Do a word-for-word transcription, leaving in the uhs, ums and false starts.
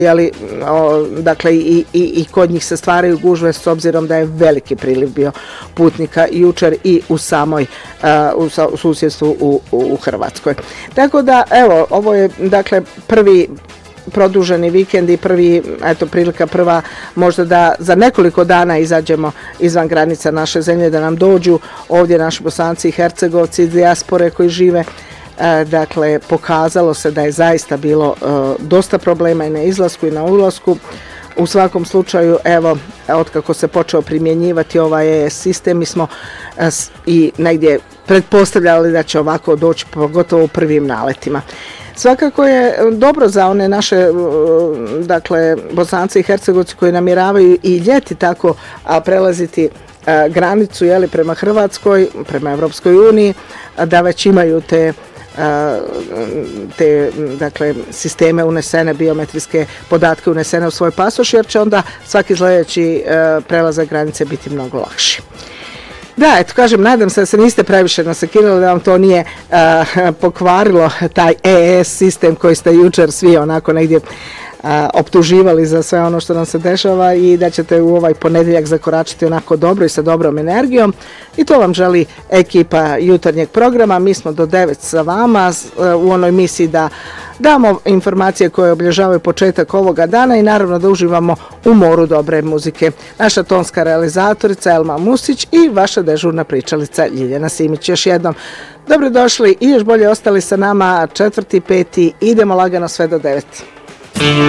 jeli, o, dakle i, i, i kod njih se stvaraju gužve s obzirom da je veliki priliv bio putnika jučer i u samoj uh, u, u susjedstvu u, u Hrvatskoj. Tako da evo, ovo je dakle prvi produženi vikend i prvi, eto, prilika prva možda da za nekoliko dana izađemo izvan granica naše zemlje, da nam dođu ovdje naši Bosanci i Hercegovci iz dijaspore koji žive. E, dakle, pokazalo se da je zaista bilo e, dosta problema i na izlasku i na ulasku. U svakom slučaju, evo, otkako se počeo primjenjivati ovaj E S sistem, mi smo e, i negdje pretpostavljali da će ovako doći, pogotovo u prvim naletima. Svakako je dobro za one naše, dakle, Bosance i Hercegovci koji namjeravaju i ljeti tako a, prelaziti a, granicu, jeli, prema Hrvatskoj, prema Evropskoj uniji, a, da već imaju te a, te, dakle, sisteme unesene, biometrijske podatke unesene u svoj pasoš, jer će onda svaki sljedeći prelazak granice biti mnogo lakši. Da, eto, kažem, nadam se da se niste previše nasekirali, da vam to nije uh, pokvarilo taj E S sistem koji ste jučer svi onako negdje uh, optuživali za sve ono što nam se dešava i da ćete u ovaj ponedjeljak zakoračiti onako dobro i sa dobrom energijom. I to vam želi ekipa jutarnjeg programa. Mi smo do devet sa vama uh, u onoj misiji da damo informacije koje obilježavaju početak ovoga dana i naravno da uživamo u moru dobre muzike. Naša tonska realizatorica Elma Musić i vaša dežurna pričalica Ljiljana Simić. Još jednom dobrodošli i još bolje ostali sa nama četvrti, peti, idemo lagano sve do devet.